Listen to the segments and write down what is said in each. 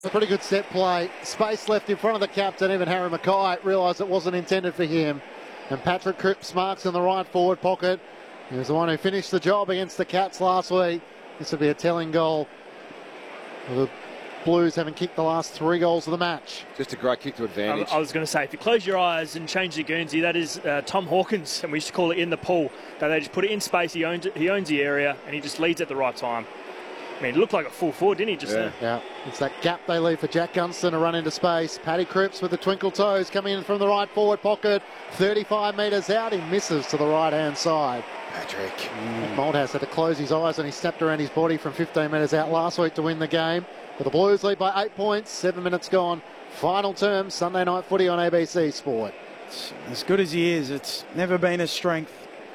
A pretty good set play. Space left in front of the captain. Even Harry Mackay realised it wasn't intended for him. And Patrick Cripps marks in the right forward pocket. He was the one who finished the job against the Cats last week. This will be a telling goal. The Blues haven't kicked the last 3 goals of the match. Just a great kick to advantage. I was going to say, if you close your eyes and change the Guernsey, that is Tom Hawkins, and we used to call it in the pool. That they just put it in space. He owns the area, and he just leads at the right time. I mean, it looked like a full forward, didn't he? Just there. Yeah, it's that gap they leave for Jack Gunston to run into space. Paddy Cripps with the twinkle toes coming in from the right forward pocket. 35 metres out, he misses to the right-hand side. Patrick. Malthouse had to close his eyes and he snapped around his body from 15 metres out last week to win the game. But the Blues lead by 8 points, 7 minutes gone. Final term, Sunday night footy on ABC Sport. As good as he is, it's never been a strength.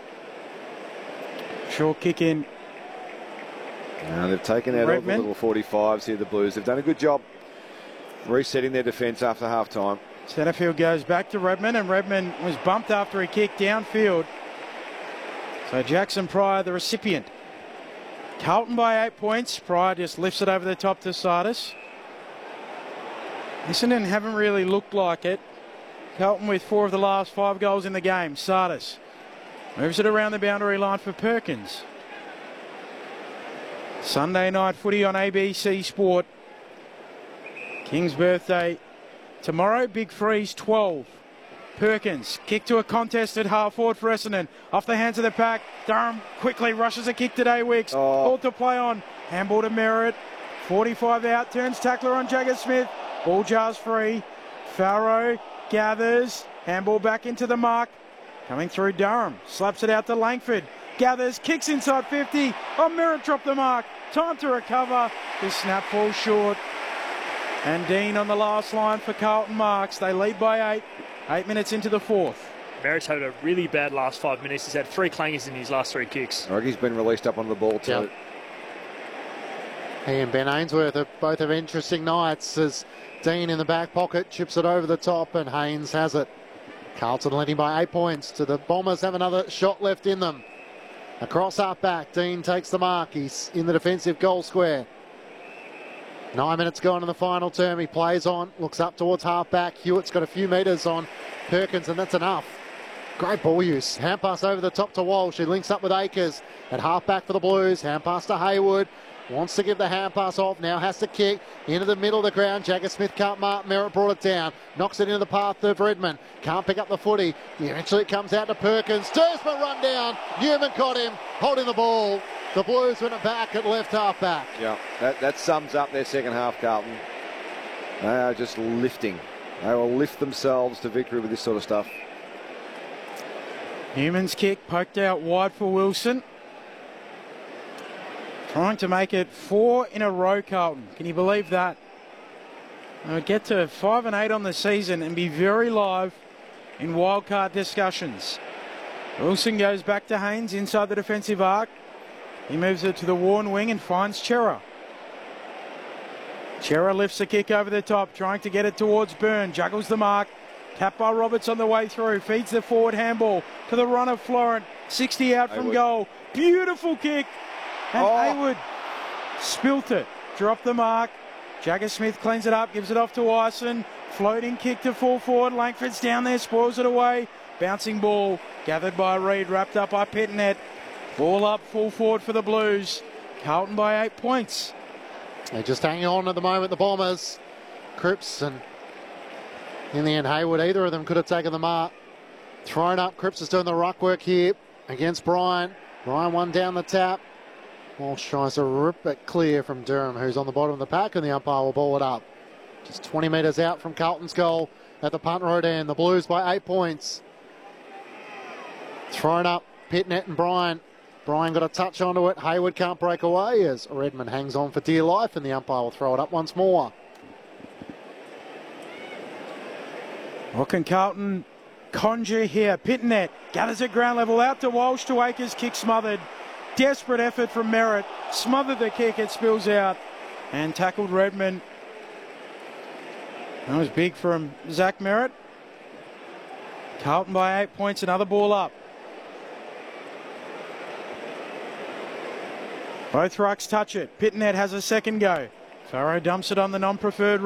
Short kick in. Now they've taken out all the little 45s here, the Blues. They've done a good job resetting their defence after half-time. Setterfield goes back to Redmond, and Redmond was bumped after he kicked downfield. So Jackson Pryor, the recipient. Carlton by 8 points. Pryor just lifts it over the top to Sardis. Essendon haven't really looked like it. Carlton with 4 of the last 5 goals in the game. Sardis moves it around the boundary line for Perkins. Sunday night footy on ABC Sport. King's birthday tomorrow. Big Freeze 12. Perkins, kick to a contested half forward for Essendon. Off the hands of the pack. Durham quickly rushes a kick to Daywicks. Ball to play on. Handball to Merritt. 45 out. Turns tackler on Jagger Smith. Ball jars free. Farrow gathers. Handball back into the mark. Coming through Durham. Slaps it out to Langford. Gathers. Kicks inside 50. Oh, Merritt dropped the mark. Time to recover. His snap falls short. And Dean on the last line for Carlton marks. They lead by 8. 8 minutes into the fourth. Merritt's had a really bad last 5 minutes. He's had 3 clangers in his last 3 kicks. I think he's been released up on the ball too. Yep. He and Ben Ainsworth are both have interesting nights as Dean in the back pocket chips it over the top and Haynes has it. Carlton leading by 8 points to the Bombers have another shot left in them. Across half back, Dean takes the mark. He's in the defensive goal square. 9 minutes gone in the final term. He plays on, looks up towards half back. Hewitt's got a few metres on Perkins, and that's enough. Great ball use. Hand pass over the top to Walsh. He links up with Akers at half back for the Blues. Hand pass to Hayward. Wants to give the hand pass off. Now has to kick into the middle of the ground. Jagger Smith can't mark. Merritt brought it down. Knocks it into the path of Redmond. Can't pick up the footy. Eventually it comes out to Perkins. Dursman run down. Newman caught him. Holding the ball. The Blues win it back at left half back. Yeah, that sums up their second half, Carlton. They are just lifting. They will lift themselves to victory with this sort of stuff. Newman's kick poked out wide for Wilson. Trying to make it 4 in a row, Carlton. Can you believe that? They would get to 5 and 8 on the season and be very live in wildcard discussions. Wilson goes back to Haynes inside the defensive arc. He moves it to the worn wing and finds Chera. Chera lifts the kick over the top, trying to get it towards Byrne. Juggles the mark. Tapped by Roberts on the way through. Feeds the forward handball to the run of Florent. 60 out from goal. Beautiful kick. And Hayward spilt it. Dropped the mark. Jagger Smith cleans it up, gives it off to Ison. Floating kick to full forward. Langford's down there, spoils it away. Bouncing ball. Gathered by Reid, wrapped up by Pitnet. Ball up, full forward for the Blues. Carlton by 8 points. They're just hanging on at the moment, the Bombers. Cripps and in the end Hayward, either of them could have taken the mark. Thrown up, Cripps is doing the ruck work here against Bryan. Bryan one down the tap. Walsh tries to rip it clear from Durham, who's on the bottom of the pack, and the umpire will ball it up. Just 20 metres out from Carlton's goal at the punt road end. The Blues by 8 points. Thrown up, Pitnet and Bryan. Bryan got a touch onto it. Hayward can't break away as Redmond hangs on for dear life, and the umpire will throw it up once more. What can Carlton conjure here? Pitnet gathers at ground level out to Walsh to Akers. Kick smothered. Desperate effort from Merritt. Smothered the kick. It spills out and tackled Redmond. That was big from Zach Merritt. Carlton by 8 points. Another ball up. Both rucks touch it. Pitnet has a second go. Farrow dumps it on the non-preferred